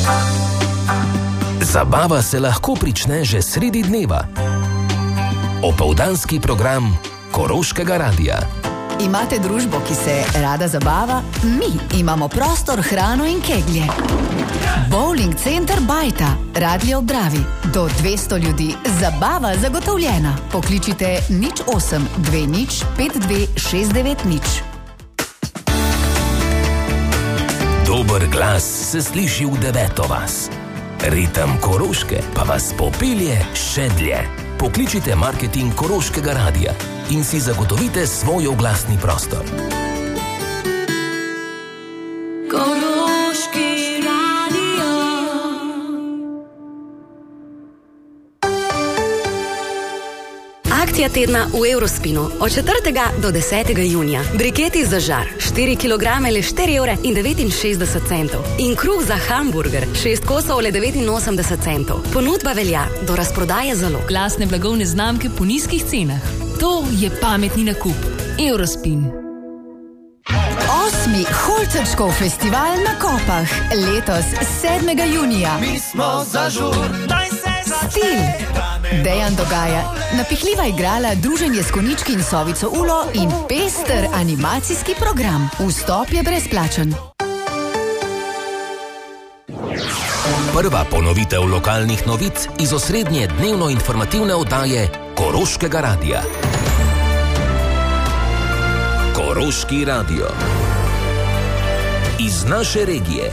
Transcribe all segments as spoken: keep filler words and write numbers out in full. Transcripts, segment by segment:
Zabava se lahko prične že sredi dneva. Opoldanski program Koroškega radia. Imate družbo, ki se rada zabava? Mi imamo prostor, hrano in keglje. Bowling center Bajta, Radlje ob Dravi. Do dvesto ljudi, zabava zagotovljena. Pokličite nič osem dve nič pet dve šest devet nič. Dober glas se sliši v deveto vas. Ritem Koroške pa vas popelje še dlje. Pokličite marketing Koroškega radia in si zagotovite svoj oglasni prostor. Koroški radio. Akcija tedna v Eurospinu od četrtega do desetega junija. Briketi za žar, štiri kilograme le štiri evre in devetinšestdeset centov. In kruh za hamburger, šest kosov le devetinosemdeset centov. Ponudba velja do razprodaje zalog. Glasne blagovne znamke po nizkih cenah. To je pametni nakup. Eurospin. Osmi Holcrčkov festival na Kopah. Letos sedmega junija. Mi smo za žur, daj se Stil. Dejan Dogaja, napihljiva igrala, druženje s Konički in Sovico Ulo in pester animacijski program. Vstop je brezplačen. Prva ponovitev lokalnih novic iz osrednje dnevno informativne oddaje Koroškega radia. Koroški radio. Iz naše regije.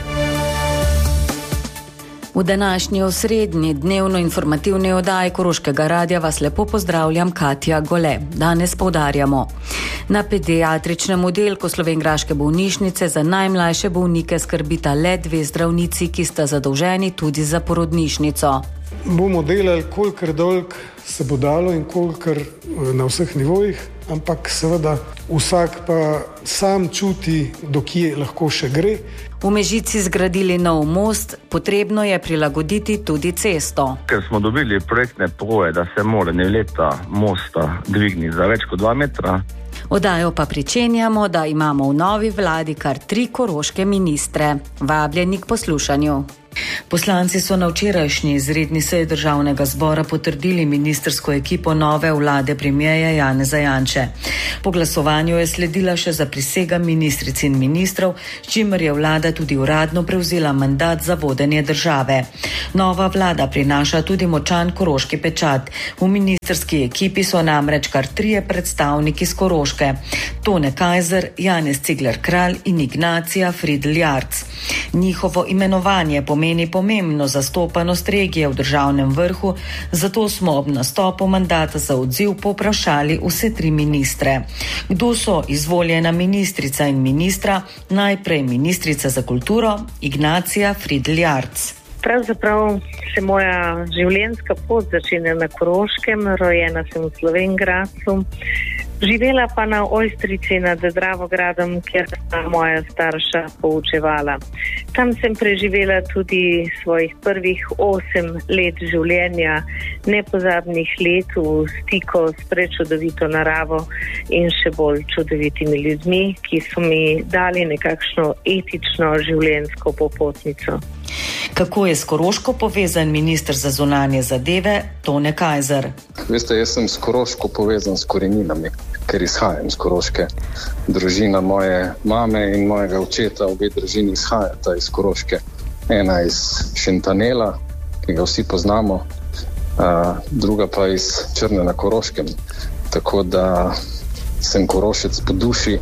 V današnji osrednji dnevno informativni oddaji Koroškega radia vas lepo pozdravljam, Katja Gole. Danes poudarjamo. Na pediatričnem oddelku Slovenjgraške bolnišnice za najmlajše bolnike skrbita le dve zdravnici, ki sta zadolženi tudi za porodnišnico. Bomo delali, kolikor dolg se bo dalo in kolikor na vseh nivojih, ampak seveda vsak pa sam čuti, do kje lahko še gre. V Mežici zgradili nov most, potrebno je prilagoditi tudi cesto. Ker smo dobili projektne pogoje, da se mora leta mosta dvigniti za več kot dva metra. Oddajo pa pričenjamo, da imamo v novi vladi kar tri koroške ministre. Vabljeni k poslušanju. Poslanci so na včerajšnji izredni seji Državnega zbora potrdili ministrsko ekipo nove vlade premierja Janeza Janše. Po glasovanju je sledila še zaprisega ministric in ministrov, s čimer je vlada tudi uradno prevzela mandat za vodenje države. Nova vlada prinaša tudi močan koroški pečat. V ministrski ekipi so namreč kar trije predstavniki z Koroške. Tone Kajzer, Janez Cigler Kralj in Ignacija Fridl Jarc. Njihovo imenovanje pomeni pomembno zastopanost regije v državnem vrhu, zato smo ob nastopu mandata za odziv povprašali vse tri ministre. Kdo so izvoljena ministrica in ministra? Najprej ministrica za kulturo Ignacija Fridl Jarc. Pravzaprav se moja življenjska pot začenja na Koroškem, rojena sem v Slovenj Gradcu. Živela pa na Ojstrici nad Dravogradom, kjer sta moja starša poučevala. Tam sem preživela tudi svojih prvih osem let življenja, nepozabnih let v stiku s prečudovito naravo in še bolj čudovitimi ljudmi, ki so mi dali nekakšno etično življenjsko popotnico. Kako je s Koroško povezan minister za zunanje zadeve Tone Kajzer? Veste, jaz sem s Koroško povezan s koreninami, ker izhajam z Koroške. Družina moje mame in mojega očeta, obe družini izhajata iz Koroške. Ena iz Šentanela, ki ga vsi poznamo, a druga pa iz Črne na Koroškem. Tako da sem Korošec po duši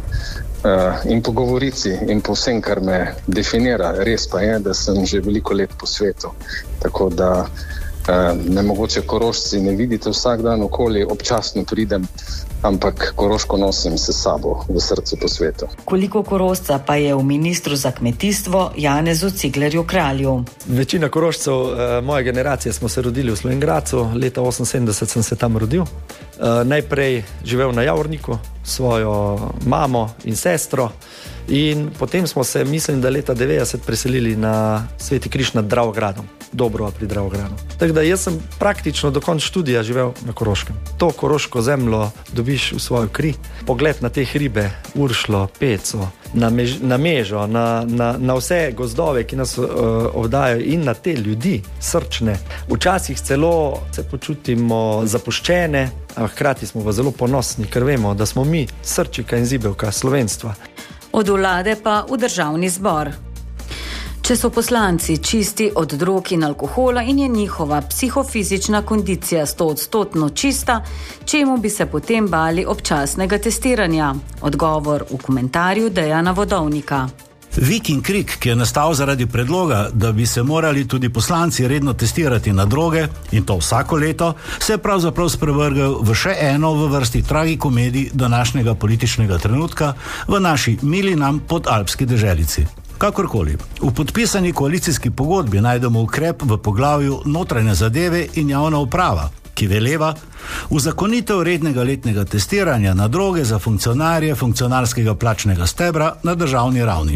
in po govorici in po vsem, kar me definira. Res pa je, da sem že veliko let po svetu. Tako da me mogoče Korošci ne vidite vsak dan okoli, občasno pridem, ampak Koroško nosim se sabo v srcu po svetu. Koliko Korošca pa je v ministru za kmetijstvo Janezu Ciglerju Kralju? Večina Korošcev eh, moje generacije smo se rodili v Slovenj Gradcu, leta oseminsedemdeset sem se tam rodil. Eh, najprej živel na Javorniku, svojo mamo in sestro In potem smo se, mislim, da leta devetdeset preselili na Sveti Križ nad Dravogradom, Dobrova pri Dravogradu. Tako da jaz sem praktično do konca študija živel na Koroškem. To koroško zemljo dobiš v svojo kri. Pogled na te hribe, Uršlo, Peco, na, mež, na Mežo, na, na, na vse gozdove, ki nas uh, obdajajo, in na te ljudi, srčne. Včasih celo se počutimo zapuščene, a hkrati smo pa zelo ponosni, ker vemo, da smo mi srčika in zibelka slovenstva. Od vlade pa v državni zbor. Če so poslanci čisti od drog in alkohola in je njihova psihofizična kondicija stoodstotno čista, čemu bi se potem bali občasnega testiranja? Odgovor v komentarju Dejana Vodovnika. Vik in krik, ki je nastal zaradi predloga, da bi se morali tudi poslanci redno testirati na droge, in to vsako leto, se je pravzaprav sprevrgel v še eno v vrsti tragikomedij današnjega političnega trenutka v naši mili nam podalpski deželici. Kakorkoli, v podpisani koalicijski pogodbi najdemo ukrep v poglavju notranje zadeve in javna uprava, ki veleva uzakonitev rednega letnega testiranja na droge za funkcionarje funkcionarskega plačnega stebra na državni ravni.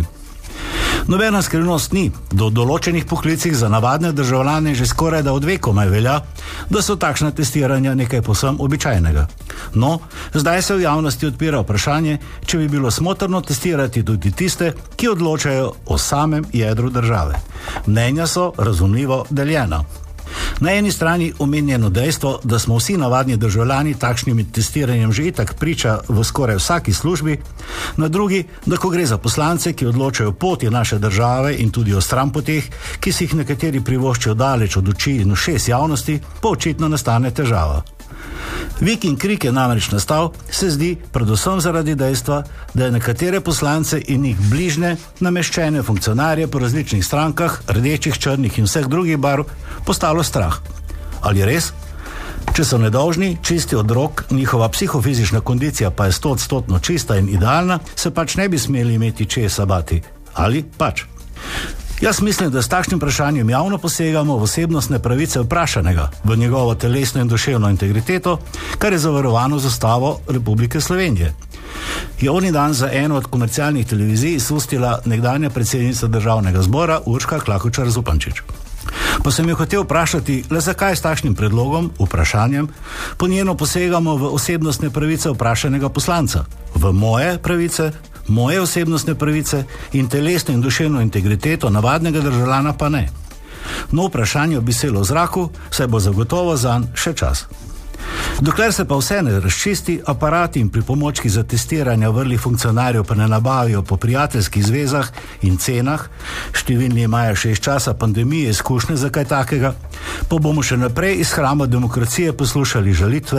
Nobena skrivnost ni, do določenih poklicih za navadne državljane že skoraj da od vekomaj velja, da so takšna testiranja nekaj povsem običajnega. No, zdaj se v javnosti odpira vprašanje, če bi bilo smotrno testirati tudi tiste, ki odločajo o samem jedru države. Mnenja so razumljivo deljena. Na eni strani omenjeno dejstvo, da smo vsi navadni državljani takšnim testiranjem že itak priča v skoraj vsaki službi, na drugi, da ko gre za poslance, ki odločajo poti naše države in tudi o stranpoteh, ki si jih nekateri privoščijo daleč od oči in ušes javnosti, pa očitno nastane težava. Vik in krik je namreč nastal, se zdi, predvsem zaradi dejstva, da je nekatere poslance in njih bližne nameščene funkcionarje po različnih strankah, rdečih, črnih in vseh drugih barv, postalo strah. Ali res? Če so nedolžni, čisti od drog, njihova psihofizična kondicija pa je stoodstotno čista in idealna, se pač ne bi smeli imeti česa bati. Ali pač? Jaz mislim, da s takšnim vprašanjem javno posegamo v osebnostne pravice vprašanega, v njegovo telesno in duševno integriteto, kar je zavarovano z Ustavo Republike Slovenije. Je oni dan za eno od komercialnih televizij izustila nekdanja predsednica državnega zbora Urška Klakočar Zupančič. Pa sem jo hotel vprašati, le zakaj s takšnim predlogom, vprašanjem, po njeno posegamo v osebnostne pravice vprašanega poslanca, v moje pravice, moje osebnostne pravice in telesno in duševno integriteto navadnega državljana pa ne. No, vprašanje obviselo v zraku, saj bo zagotovo zanj še čas. Dokler se pa vse ne razčisti, aparati in pripomočki za testiranje vrlih funkcionarjev pa ne nabavijo po prijateljskih zvezah in cenah, številni imajo še iz časa pandemije izkušnje za kaj takega, pa bomo še naprej iz hrama demokracije poslušali žalitve